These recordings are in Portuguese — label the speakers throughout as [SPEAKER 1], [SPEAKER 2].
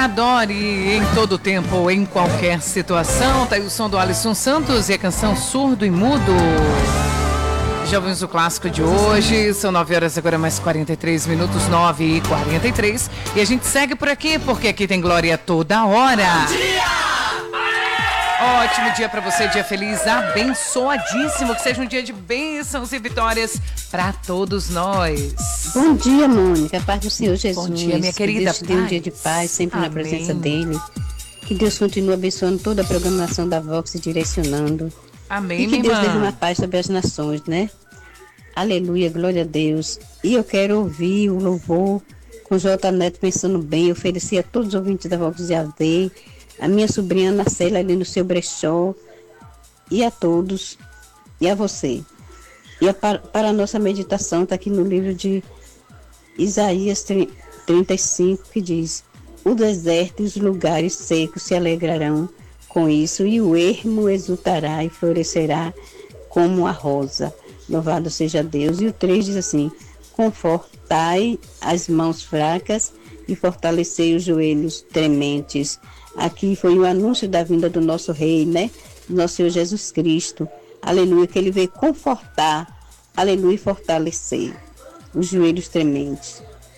[SPEAKER 1] Adore em todo tempo, em qualquer situação. Tá aí o som do Alisson Santos e a canção Surdo e Mudo. Já ouvimos o clássico de hoje. São 9 horas agora mais 43 minutos, 9h43. E a gente segue por aqui, porque aqui tem glória toda hora. Bom dia! Ótimo dia para você, dia feliz, abençoadíssimo. Que seja um dia de bênçãos e vitórias para todos nós.
[SPEAKER 2] Bom dia, Mônica. Paz do Senhor Jesus.
[SPEAKER 1] Bom dia, minha querida.
[SPEAKER 2] Que Deus te dê um dia de paz, sempre
[SPEAKER 1] Amém.
[SPEAKER 2] Na presença dele. Que Deus continue abençoando toda a programação da Vox e direcionando.
[SPEAKER 1] Amém,
[SPEAKER 2] e que
[SPEAKER 1] minha
[SPEAKER 2] Deus
[SPEAKER 1] irmã.
[SPEAKER 2] dê uma paz sobre as nações, né? Aleluia, glória a Deus. E eu quero ouvir o louvor com J. Neto Pensando Bem. Eu ofereci a todos os ouvintes da Vox de AD, a minha sobrinha Ana Célia ali no seu brechó, e a todos, e a você. E para a nossa meditação, está aqui no livro de Isaías 35, que diz: o deserto e os lugares secos se alegrarão com isso, e o ermo exultará e florescerá como a rosa. Louvado seja Deus. E o 3 diz assim: confortai as mãos fracas e fortalecei os joelhos trementes. Aqui foi o anúncio da vinda do nosso Rei, né? Nosso Senhor Jesus Cristo. Aleluia, que Ele veio confortar, aleluia, e fortalecer os joelhos trementes.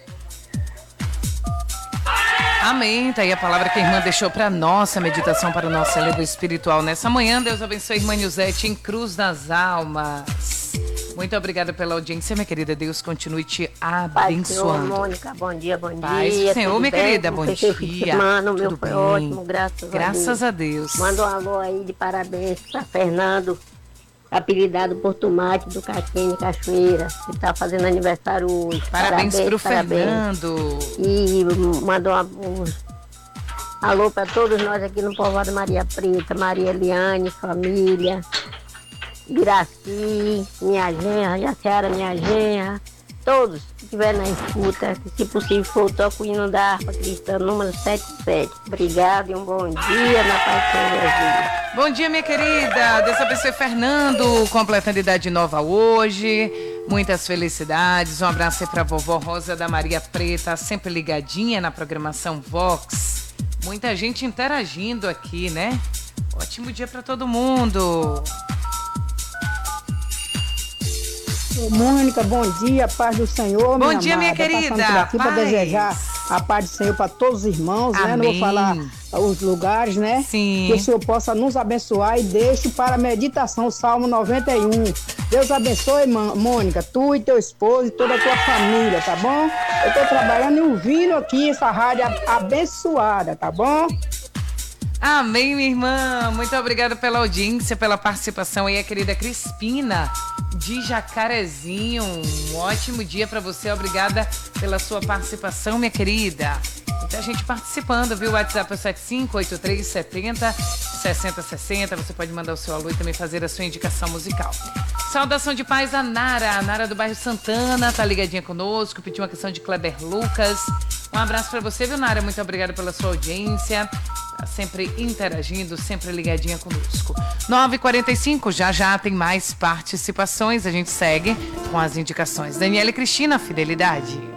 [SPEAKER 1] Amém. Tá aí a palavra que a irmã deixou para nossa meditação, para o nosso cérebro espiritual nessa manhã. Deus abençoe a irmã Nilzete em Cruz das Almas. Muito obrigada pela audiência, minha querida. Deus continue te abençoando.
[SPEAKER 3] Pai, Mônica, bom dia, bom
[SPEAKER 1] Paz
[SPEAKER 3] dia.
[SPEAKER 1] do Senhor, minha querida, bom dia.
[SPEAKER 3] Mano, meu
[SPEAKER 1] Tudo
[SPEAKER 3] foi
[SPEAKER 1] bem?
[SPEAKER 3] ótimo, graças
[SPEAKER 1] a Deus.
[SPEAKER 3] Manda um alô aí de parabéns para Fernando, apelidado por Tomate do Caquinho Cachoeira, que está fazendo aniversário hoje.
[SPEAKER 1] Parabéns pro Fernando.
[SPEAKER 3] E manda um alô para todos nós aqui no povoado Maria Preta, Maria Eliane, família, Iraci, minha genra, Jaciara, minha genra, todos que estiverem na escuta, que se possível for, toca o hino da harpa cristã, número 77. Obrigado e um bom dia na paz do Senhor Jesus.
[SPEAKER 1] Bom dia, minha querida. Deus abençoe Fernando, completando idade nova hoje. Muitas felicidades. Um abraço aí pra vovó Rosa da Maria Preta, sempre ligadinha na programação Vox. Muita gente interagindo aqui, né? Ótimo dia pra todo mundo.
[SPEAKER 4] Mônica, bom dia, paz do Senhor.
[SPEAKER 1] Bom dia, minha
[SPEAKER 4] amada.
[SPEAKER 1] querida.
[SPEAKER 4] Passando por aqui para
[SPEAKER 1] Paz.
[SPEAKER 4] desejar a paz do Senhor para todos os irmãos, né? Não vou
[SPEAKER 1] Amém.
[SPEAKER 4] falar os lugares, né?
[SPEAKER 1] Sim.
[SPEAKER 4] Que o Senhor possa nos abençoar e deixe para a meditação o Salmo 91. Deus abençoe, Mônica, tu e teu esposo e toda a tua família, tá bom? Eu estou trabalhando e ouvindo aqui essa rádio abençoada, tá bom?
[SPEAKER 1] Amém, minha irmã. Muito obrigada pela audiência, pela participação aí, a querida Crispina de Jacarezinho. Um ótimo dia para você. Obrigada pela sua participação, minha querida. Muita gente participando, viu? O WhatsApp é 7583706060. Você pode mandar o seu alô e também fazer a sua indicação musical. Saudação de paz a Nara do bairro Santana, tá ligadinha conosco, pediu uma questão de Kleber Lucas. Um abraço para você, viu, Nara? Muito obrigada pela sua audiência. Tá sempre interagindo, sempre ligadinha conosco. 9h45, já tem mais participações. A gente segue com as indicações. Daniela e Cristina, fidelidade.